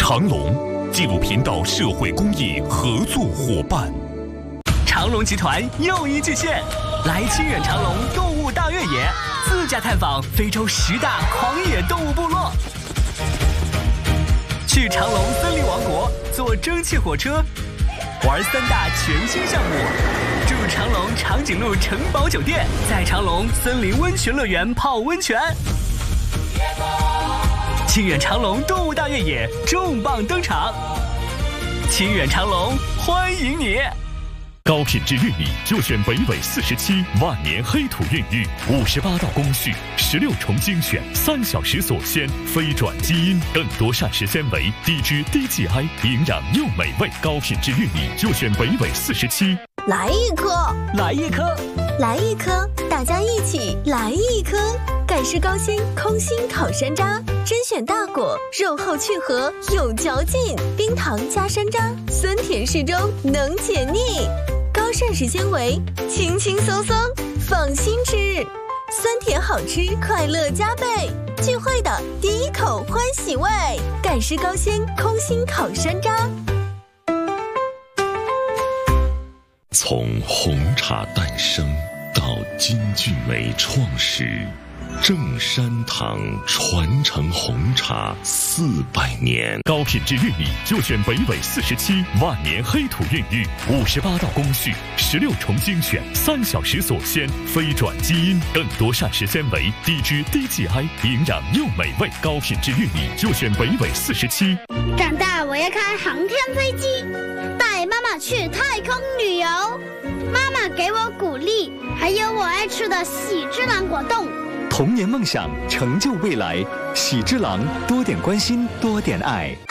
长隆纪录频道社会公益合作伙伴。 长隆集团又一巨献，来清远长隆动物大越野，自驾探访非洲10大狂野动物部落，去长隆森林王国坐蒸汽火车，玩3大全新项目，住长隆长颈鹿城堡酒店，在长隆森林温泉乐园泡温泉。清远长隆动物大越野重磅登场，清远长隆欢迎你！ 高品质玉米就选北纬47万年黑土孕育，58道工序，16重精选，3小时锁鲜，非转基因，更多膳食纤维，低脂低 GI， 营养又美味。高品质玉米就选北纬47。 来一颗， 来一颗， 来一颗，大家一起来一颗。盖世高鲜空心烤山楂，甄选大果，肉厚去核，有嚼劲，冰糖加山楂，酸甜适中，能解腻。高膳食纤维，轻轻松松，放心吃，酸甜好吃，快乐加倍。聚会的第一口欢喜味，盖世高鲜空心烤山楂。 从红茶诞生到金骏眉创始，正山堂传承红茶400年。高品质玉米就选北纬47万年黑土孕育，58道工序，16重精选，3小时锁鲜，非转基因，更多膳食纤维，低脂低 GI， 营养又美味。高品质玉米就选北纬47。 长大我要开航天飞机，带妈妈去太空旅游。妈妈给我鼓励，还有我爱吃的喜之郎果冻。 童年梦想，成就未来。喜之郎，多点关心，多点爱。